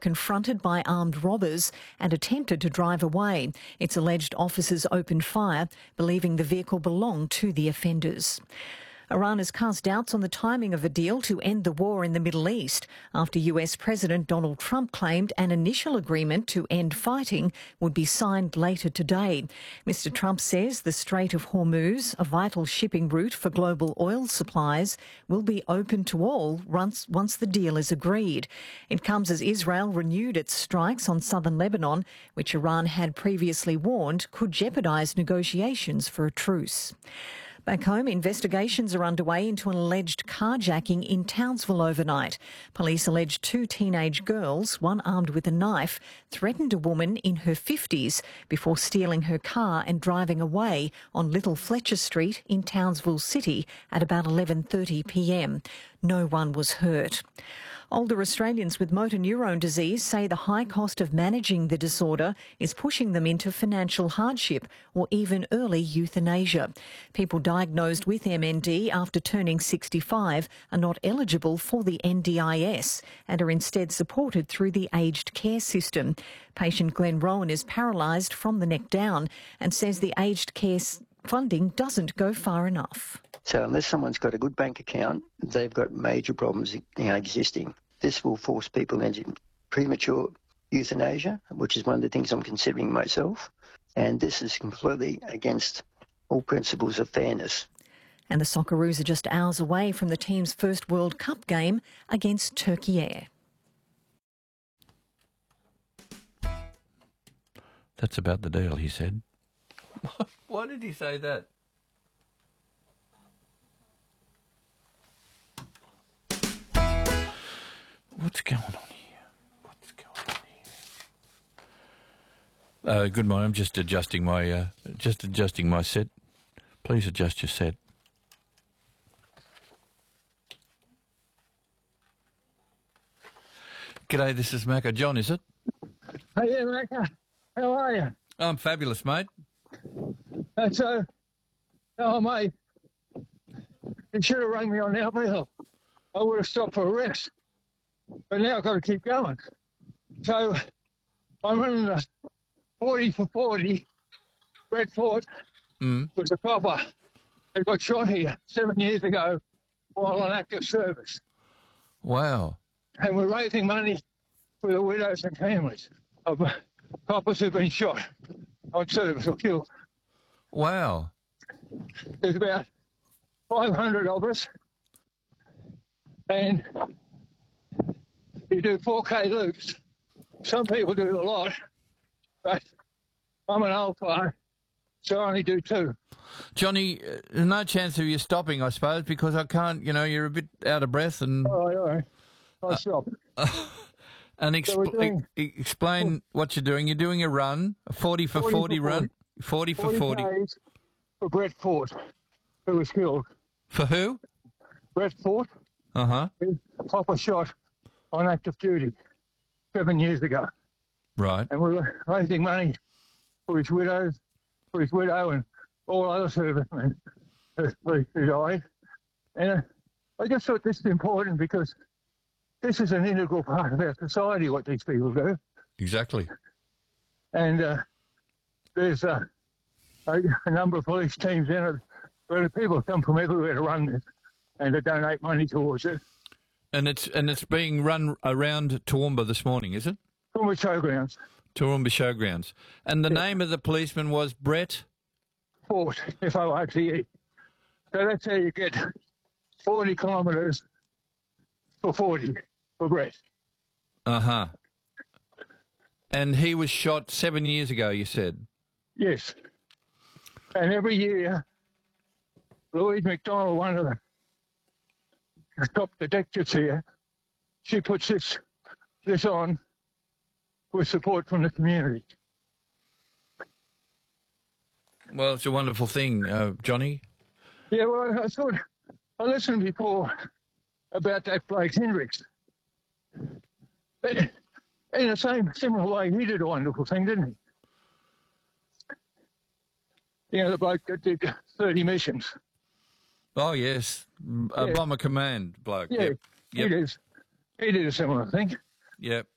confronted by armed robbers and attempted to drive away. Its alleged officers opened fire, believing the vehicle belonged to the offenders. Iran has cast doubts on the timing of a deal to end the war in the Middle East after US President Donald Trump claimed an initial agreement to end fighting would be signed later today. Mr. Trump says the Strait of Hormuz, a vital shipping route for global oil supplies, will be open to all once the deal is agreed. It comes as Israel renewed its strikes on southern Lebanon, which Iran had previously warned could jeopardise negotiations for a truce. Back home, investigations are underway into an alleged carjacking in Townsville overnight. Police allege 2 teenage girls, one armed with a knife, threatened a woman in her 50s before stealing her car and driving away on Little Fletcher Street in Townsville City at about 11:30 p.m. No one was hurt. Older Australians with motor neurone disease say the high cost of managing the disorder is pushing them into financial hardship or even early euthanasia. People diagnosed with MND after turning 65 are not eligible for the NDIS and are instead supported through the aged care system. Patient Glenn Rowan is paralysed from the neck down and says the aged care funding doesn't go far enough. So unless someone's got a good bank account, they've got major problems existing. This will force people into premature euthanasia, which is one of the things I'm considering myself. And this is completely against all principles of fairness. And the Socceroos are just hours away from the team's first World Cup game against Turkey Air. That's about the deal, he said. Why did he say that? What's going on here? Good morning. I'm just adjusting my set. Please adjust your set. G'day, this is Macca. John, is it? Hey, yeah, Macca. How are you? I'm fabulous, mate. So, oh, mate, you should have rung me on the upper hill. I would have stopped for a rest. But now I've got to keep going. So I'm running a 40 for 40. Brett Fort was a copper that got shot here 7 years ago while on active service. Wow. And we're raising money for the widows and families of coppers who've been shot on service or killed. Wow. There's about 500 of us. And you do 4K loops. Some people do a lot, but I'm an old guy, so I only do 2. Johnny, no chance of you stopping, I suppose, because I can't, you're a bit out of breath and... All right. I'll stop. And explain what you're doing. You're doing a run, a 40 for 40 run. 40 for 40. Days for Brett Fort, who was killed. For who? Brett Fort. Uh-huh. A copper shot on active duty 7 years ago. Right. And we're raising money for his widow and all other servicemen who died. And I just thought this is important because this is an integral part of our society, what these people do. Exactly. And there's a number of police teams in it where the people come from everywhere to run this and to donate money towards it. And it's being run around Toowoomba this morning, is it? Toowoomba Showgrounds. Toowoomba Showgrounds. And the name of the policeman was Brett? Fort, F-O-R-T-E. So that's how you get 40 kilometres for 40 for Brett. Uh-huh. And he was shot 7 years ago, you said? Yes. And every year, Louise McDonald, one of the top detectives here, she puts this on with support from the community. Well, it's a wonderful thing, Johnny. Yeah, well, I listened before about that Blake Hendricks. But in the similar way, he did a wonderful thing, didn't he? The bloke that did 30 missions. Oh, yes. A bomber command bloke. Yeah, Yep. He did a similar thing. Yep.